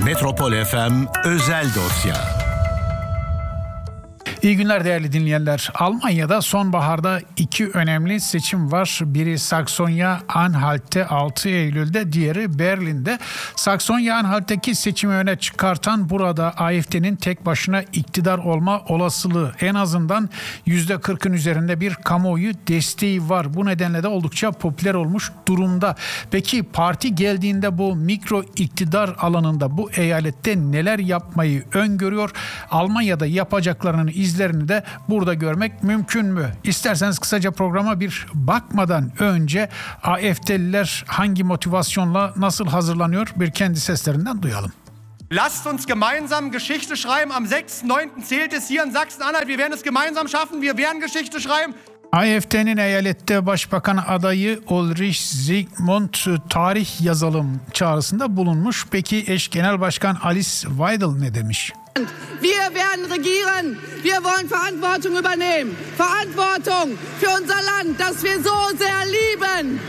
Metropol FM özel dosya. İyi günler değerli dinleyenler. Almanya'da sonbaharda iki önemli seçim var. Biri Saksonya-Anhalt'te 6 Eylül'de, diğeri Berlin'de. Saksonya-Anhalt'teki seçimi öne çıkartan burada AfD'nin tek başına iktidar olma olasılığı en azından %40'ın üzerinde bir kamuoyu desteği var. Bu nedenle de oldukça popüler olmuş durumda. Peki parti geldiğinde bu mikro iktidar alanında bu eyalette neler yapmayı öngörüyor? Almanya'da yapacaklarının izlerini de burada görmek mümkün mü? İsterseniz kısaca programa bir bakmadan önce AfD'liler hangi motivasyonla nasıl hazırlanıyor bir kendi seslerinden duyalım. Lasst uns gemeinsam Geschichte schreiben. Am 6.9. zählt es hier in Sachsen-Anhalt. Wir werden es gemeinsam schaffen. Wir werden Geschichte schreiben. AfD'nin eyalette başbakan adayı Ulrich Zygmunt tarih yazalım çağrısında bulunmuş. Peki eş genel başkan Alice Weidel ne demiş? Wir werden regieren. Wir wollen Verantwortung übernehmen. Verantwortung für unser Land, das wir so sehr lieben.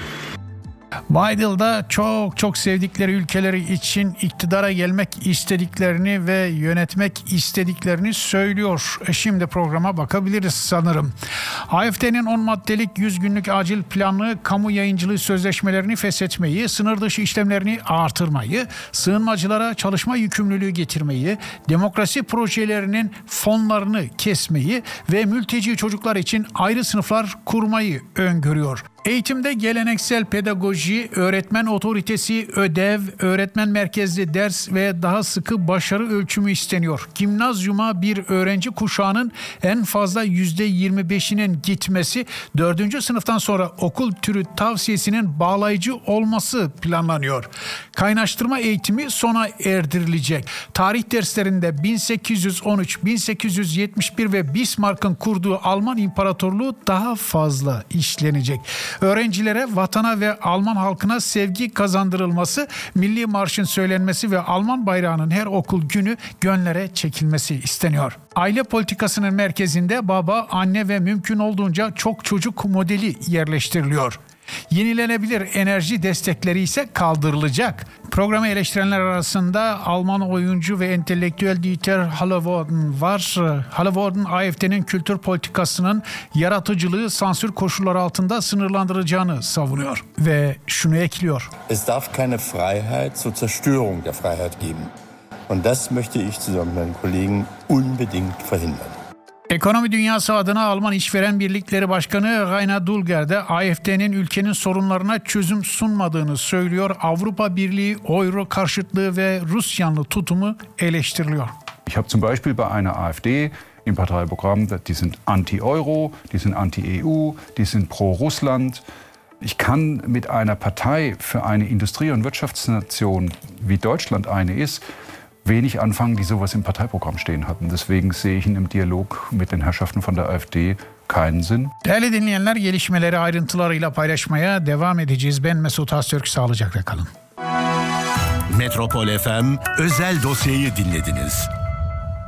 Weidel da çok sevdikleri ülkeleri için iktidara gelmek istediklerini ve yönetmek istediklerini söylüyor. Şimdi programa bakabiliriz sanırım. AfD'nin 10 maddelik 100 günlük acil planı kamu yayıncılığı sözleşmelerini feshetmeyi, sınır dışı işlemlerini artırmayı, sığınmacılara çalışma yükümlülüğü getirmeyi, demokrasi projelerinin fonlarını kesmeyi ve mülteci çocuklar için ayrı sınıflar kurmayı öngörüyor. Eğitimde geleneksel pedagoji, öğretmen otoritesi, ödev, öğretmen merkezli ders ve daha sıkı başarı ölçümü isteniyor. Gimnazyuma bir öğrenci kuşağının en fazla %25'inin gitmesi, 4. sınıftan sonra okul türü tavsiyesinin bağlayıcı olması planlanıyor. Kaynaştırma eğitimi sona erdirilecek. Tarih derslerinde 1813, 1871 ve Bismarck'ın kurduğu Alman İmparatorluğu daha fazla işlenecek. Öğrencilere, vatana ve Alman halkına sevgi kazandırılması, milli marşın söylenmesi ve Alman bayrağının her okul günü gönlere çekilmesi isteniyor. Aile politikasının merkezinde baba, anne ve mümkün olduğunca çok çocuk modeli yerleştiriliyor. Yenilenebilir enerji destekleri ise kaldırılacak. Programı eleştirenler arasında Alman oyuncu ve entelektüel Dieter Hallervorden var. Hallervorden, AfD'nin kültür politikasının yaratıcılığı sansür koşulları altında sınırlandıracağını savunuyor. Ve şunu ekliyor. Es darf keine Freiheit zur Zerstörung der Freiheit geben. Und das möchte ich zusammen mit meinen Kollegen unbedingt verhindern. Ekonomi dünyası adına Alman İşveren Birlikleri Başkanı Rainer Dulger de AfD'nin ülkenin sorunlarına çözüm sunmadığını söylüyor. Avrupa Birliği, Euro karşıtlığı ve Rus yanlı tutumu eleştiriliyor. Ich habe zum Beispiel bei einer AfD im Parteiprogramm, die sind anti-Euro, die sind anti-EU, die sind pro-Russland. Ich kann mit einer Partei für eine Industrie- und Wirtschaftsnation, wie Deutschland eine ist, wenig anfangen, die sowas im Parteiprogramm stehen hatten. Deswegen sehe ich in einem Dialog mit den Herrschaften von der AfD keinen Sinn. Değerli dinleyenler, gelişmeleri ayrıntılarıyla paylaşmaya devam edeceğiz. Ben Mesut Öztürk, sağlıcakla kalın. Metropol FM özel dosyayı dinlediniz.